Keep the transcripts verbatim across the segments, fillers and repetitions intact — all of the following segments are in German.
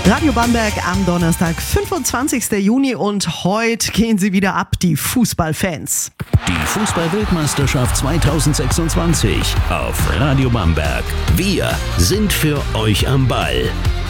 Radio Bamberg am Donnerstag, fünfundzwanzigsten Juni und heute gehen sie wieder ab, die Fußballfans. Die Fußball-Weltmeisterschaft zweitausendsechsundzwanzig auf Radio Bamberg. Wir sind für euch am Ball.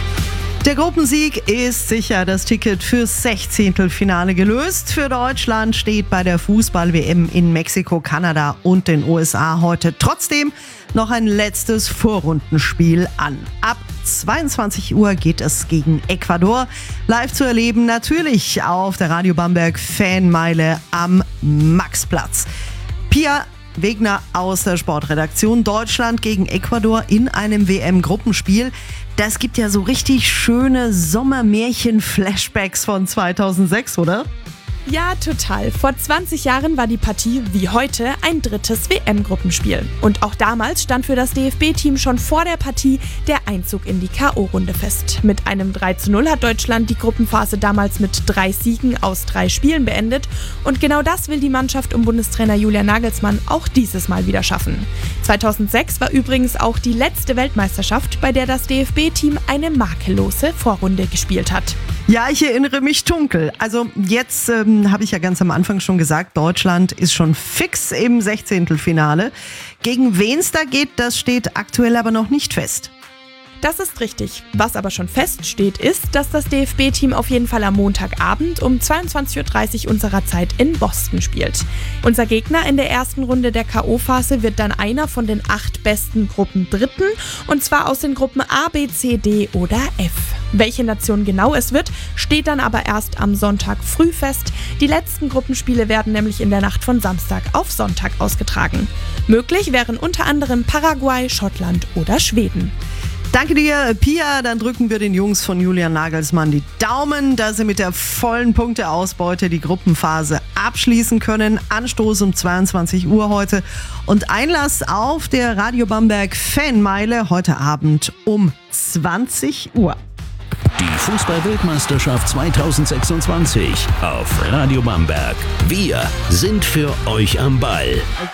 Der Gruppensieg ist sicher, das Ticket fürs Sechzehntelfinale gelöst. Für Deutschland steht bei der Fußball-W M in Mexiko, Kanada und den U S A heute trotzdem noch ein letztes Vorrundenspiel an. Ab zweiundzwanzig Uhr geht es gegen Ecuador. Live zu erleben natürlich auf der Radio Bamberg Fanmeile am Maxplatz. Pia Wegner aus der Sportredaktion. Deutschland gegen Ecuador in einem W M-Gruppenspiel. Das gibt ja so richtig schöne Sommermärchen-Flashbacks von zweitausendsechs, oder? Ja, total. Vor zwanzig Jahren war die Partie wie heute ein drittes W M-Gruppenspiel. Und auch damals stand für das D F B-Team schon vor der Partie der Einzug in die K O-Runde fest. Mit einem drei zu null hat Deutschland die Gruppenphase damals mit drei Siegen aus drei Spielen beendet. Und genau das will die Mannschaft um Bundestrainer Julian Nagelsmann auch dieses Mal wieder schaffen. zweitausendsechs war übrigens auch die letzte Weltmeisterschaft, bei der das D F B-Team eine makellose Vorrunde gespielt hat. Ja, ich erinnere mich dunkel. Also jetzt ähm, habe ich ja ganz am Anfang schon gesagt, Deutschland ist schon fix im Sechzehntelfinale. Gegen wen es da geht, das steht aktuell aber noch nicht fest. Das ist richtig. Was aber schon feststeht, ist, dass das D F B-Team auf jeden Fall am Montagabend um zweiundzwanzig Uhr dreißig unserer Zeit in Boston spielt. Unser Gegner in der ersten Runde der K O-Phase wird dann einer von den acht besten Gruppendritten, und zwar aus den Gruppen A, B, C, D oder F. Welche Nation genau es wird, steht dann aber erst am Sonntag früh fest. Die letzten Gruppenspiele werden nämlich in der Nacht von Samstag auf Sonntag ausgetragen. Möglich wären unter anderem Paraguay, Schottland oder Schweden. Danke dir, Pia. Dann drücken wir den Jungs von Julian Nagelsmann die Daumen, dass sie mit der vollen Punkteausbeute die Gruppenphase abschließen können. Anstoß um zweiundzwanzig Uhr heute und Einlass auf der Radio Bamberg Fanmeile heute Abend um zwanzig Uhr. Die Fußball-Weltmeisterschaft zweitausendsechsundzwanzig auf Radio Bamberg. Wir sind für euch am Ball.